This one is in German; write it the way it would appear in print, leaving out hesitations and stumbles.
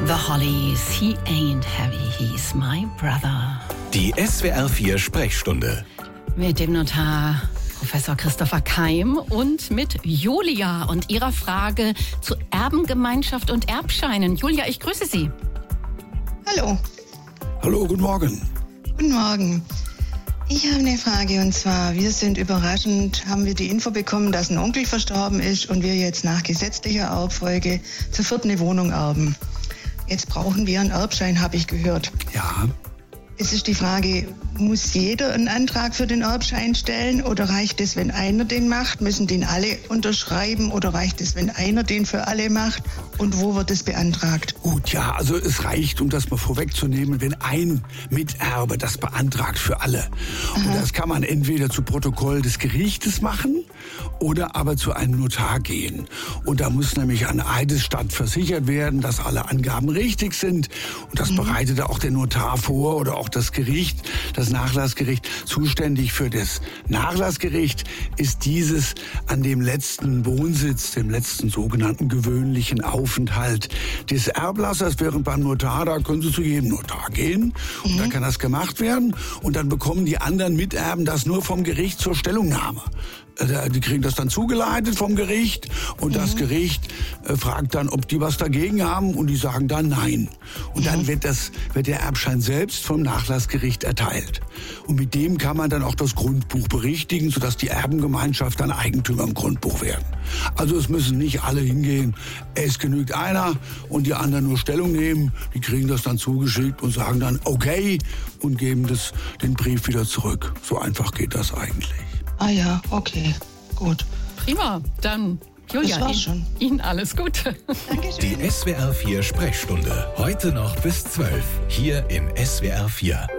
The Hollies, he ain't heavy, he's my brother. Die SWR 4 Sprechstunde. Mit dem Notar Professor Christopher Keim und mit Julia und ihrer Frage zu Erbengemeinschaft und Erbscheinen. Julia, ich grüße Sie. Hallo. Hallo, guten Morgen. Guten Morgen. Ich habe eine Frage und zwar, wir sind überraschend, haben wir die Info bekommen, dass ein Onkel verstorben ist und wir jetzt nach gesetzlicher Erbfolge zu viert eine Wohnung erben. Jetzt brauchen wir einen Erbschein, habe ich gehört. Ja. Es ist die Frage, muss jeder einen Antrag für den Erbschein stellen oder reicht es, wenn einer den macht? Müssen den alle unterschreiben oder reicht es, wenn einer den für alle macht? Und wo wird es beantragt? Gut, ja, also es reicht, um das mal vorwegzunehmen, wenn ein Miterbe das beantragt für alle. Und das kann man entweder zu Protokoll des Gerichtes machen oder aber zu einem Notar gehen. Und da muss nämlich an Eidesstatt versichert werden, dass alle Angaben richtig sind. Und das bereitet auch der Notar vor oder auch das Gericht, das Nachlassgericht. Zuständig für das Nachlassgericht ist dieses an dem letzten Wohnsitz, dem letzten sogenannten gewöhnlichen Aufenthalt des Erblassers. Während beim Notar, da können Sie zu jedem Notar gehen und da kann das gemacht werden. Und dann bekommen die anderen Miterben das nur vom Gericht zur Stellungnahme. Die kriegen das dann zugeleitet vom Gericht und das Gericht fragt dann, ob die was dagegen haben und die sagen dann nein. Und dann wird der Erbschein selbst vom Nachlassgericht erteilt. Und mit dem kann man dann auch das Grundbuch berichtigen, sodass die Erbengemeinschaft dann Eigentümer im Grundbuch werden. Also es müssen nicht alle hingehen, es genügt einer und die anderen nur Stellung nehmen. Die kriegen das dann zugeschickt und sagen dann okay und geben den Brief wieder zurück. So einfach geht das eigentlich. Ah ja, okay, gut. Prima, dann Julia, Das war's schon. Ihnen alles Gute. Dankeschön. Die SWR 4 Sprechstunde. Heute noch bis 12. Hier in SWR 4.